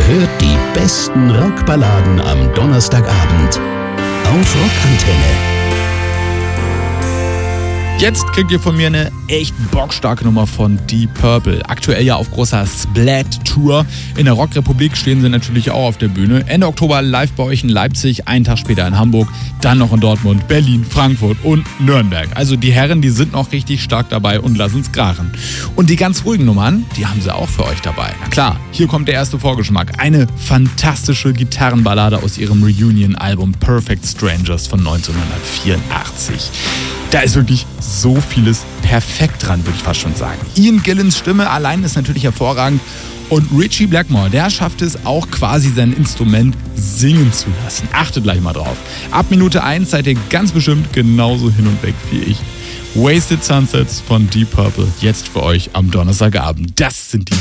hört die besten Rockballaden am Donnerstagabend auf Rockantenne. Jetzt kriegt ihr von mir eine echt bockstarke Nummer von Deep Purple. Aktuell ja auf großer Splat-Tour. In der Rockrepublik stehen sie natürlich auch auf der Bühne. Ende Oktober live bei euch in Leipzig, einen Tag später in Hamburg, dann noch in Dortmund, Berlin, Frankfurt und Nürnberg. Also die Herren, die sind noch richtig stark dabei und lassen's krachen. Und die ganz ruhigen Nummern, die haben sie auch für euch dabei. Na klar, hier kommt der erste Vorgeschmack. Eine fantastische Gitarrenballade aus ihrem Reunion-Album Perfect Strangers von 1984. Da ist wirklich so vieles perfekt dran, würde ich fast schon sagen. Ian Gillans Stimme allein ist natürlich hervorragend. Und Ritchie Blackmore, der schafft es auch quasi sein Instrument singen zu lassen. Achtet gleich mal drauf. Ab Minute 1 seid ihr ganz bestimmt genauso hin und weg wie ich. Wasted Sunsets von Deep Purple, jetzt für euch am Donnerstagabend. Das sind die